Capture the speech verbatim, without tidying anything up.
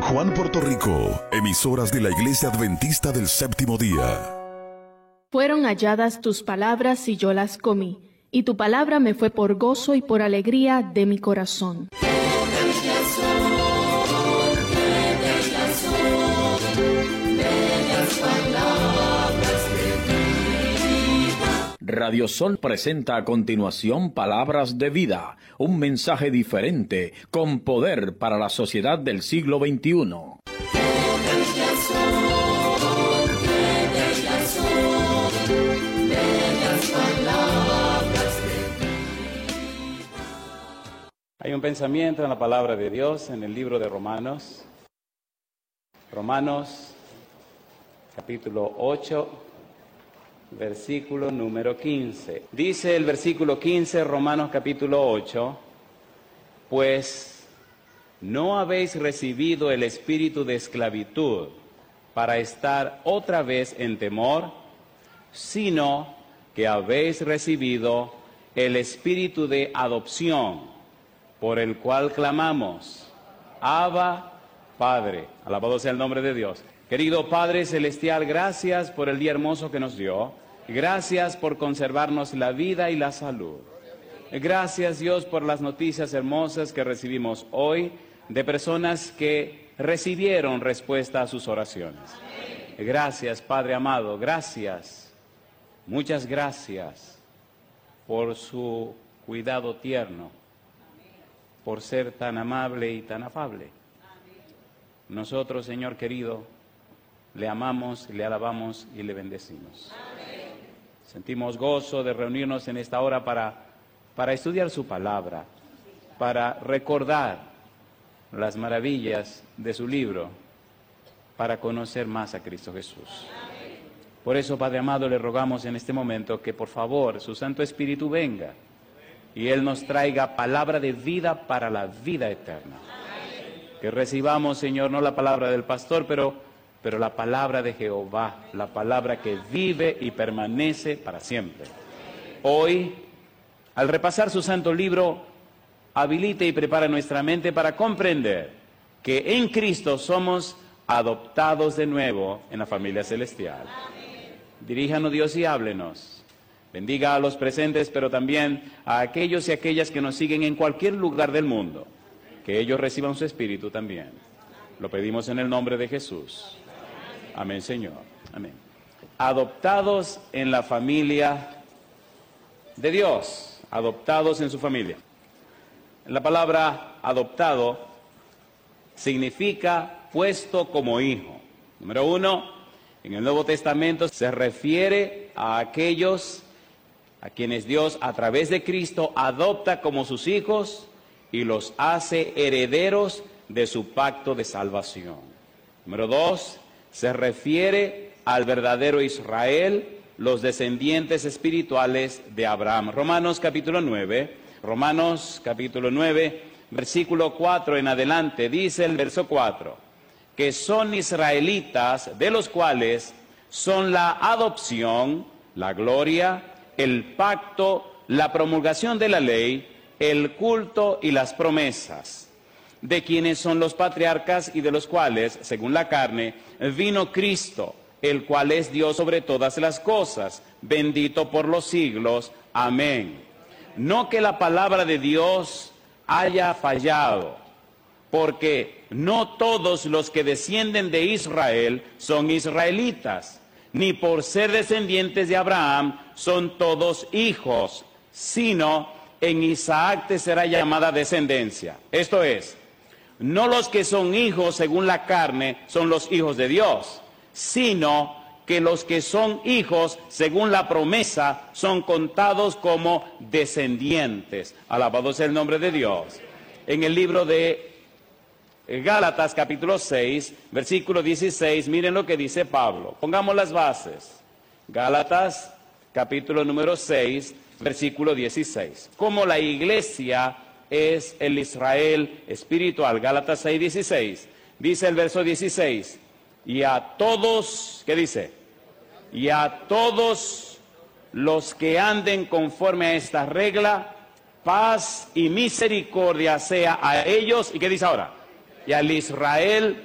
Juan, Puerto Rico, emisoras de la Iglesia Adventista del Séptimo Día. Fueron halladas tus palabras y yo las comí, y tu palabra me fue por gozo y por alegría de mi corazón. Radio Sol presenta a continuación Palabras de Vida, un mensaje diferente, con poder para la sociedad del siglo veintiuno. Hay un pensamiento en la palabra de Dios en el libro de Romanos. Romanos, capítulo ocho, versículo número quince. Dice el versículo quince, Romanos capítulo ocho, pues no habéis recibido el espíritu de esclavitud para estar otra vez en temor, sino que habéis recibido el espíritu de adopción, por el cual clamamos, Abba, Padre. Alabado sea el nombre de Dios. Querido Padre Celestial, gracias por el día hermoso que nos dio. Gracias por conservarnos la vida y la salud. Gracias, Dios, por las noticias hermosas que recibimos hoy de personas que recibieron respuesta a sus oraciones. Gracias, Padre amado, gracias, muchas gracias por su cuidado tierno, por ser tan amable y tan afable. Nosotros, Señor querido, le amamos, le alabamos y le bendecimos. Amén. Sentimos gozo de reunirnos en esta hora para, para estudiar su palabra, para recordar las maravillas de su libro, para conocer más a Cristo Jesús. Amén. Por eso, Padre amado, le rogamos en este momento que por favor su Santo Espíritu venga y Él nos traiga palabra de vida para la vida eterna. Amén. Que recibamos, Señor, no la palabra del pastor, pero, pero la palabra de Jehová, la palabra que vive y permanece para siempre. Hoy, al repasar su santo libro, habilite y prepara nuestra mente para comprender que en Cristo somos adoptados de nuevo en la familia celestial. Amén. Diríjanos, Dios, y háblenos. Bendiga a los presentes, pero también a aquellos y aquellas que nos siguen en cualquier lugar del mundo. Que ellos reciban su espíritu también. Lo pedimos en el nombre de Jesús. Amén, Señor. Amén. Adoptados en la familia de Dios. Adoptados en su familia. La palabra adoptado significa puesto como hijo. Número uno, en el Nuevo Testamento se refiere a aquellos a quienes Dios a través de Cristo adopta como sus hijos y los hace herederos de su pacto de salvación. Número dos, se refiere al verdadero Israel, los descendientes espirituales de Abraham. Romanos capítulo nueve, Romanos capítulo nueve, versículo cuatro en adelante, dice el verso cuatro, que son israelitas, de los cuales son la adopción, la gloria, el pacto, la promulgación de la ley, el culto y las promesas, de quienes son los patriarcas y de los cuales, según la carne, vino Cristo, el cual es Dios sobre todas las cosas, bendito por los siglos. Amén. No que la palabra de Dios haya fallado, porque no todos los que descienden de Israel son israelitas, ni por ser descendientes de Abraham son todos hijos, sino en Isaac te será llamada descendencia. Esto es, no los que son hijos según la carne son los hijos de Dios, sino que los que son hijos según la promesa son contados como descendientes. Alabado sea el nombre de Dios. En el libro de Gálatas capítulo seis, versículo dieciséis, miren lo que dice Pablo. Pongamos las bases. Gálatas capítulo número seis, versículo dieciséis. Como la iglesia es el Israel espiritual. Gálatas seis, dieciséis. Dice el verso dieciséis. Y a todos, ¿qué dice? Y a todos los que anden conforme a esta regla, paz y misericordia sea a ellos. ¿Y qué dice ahora? Y al Israel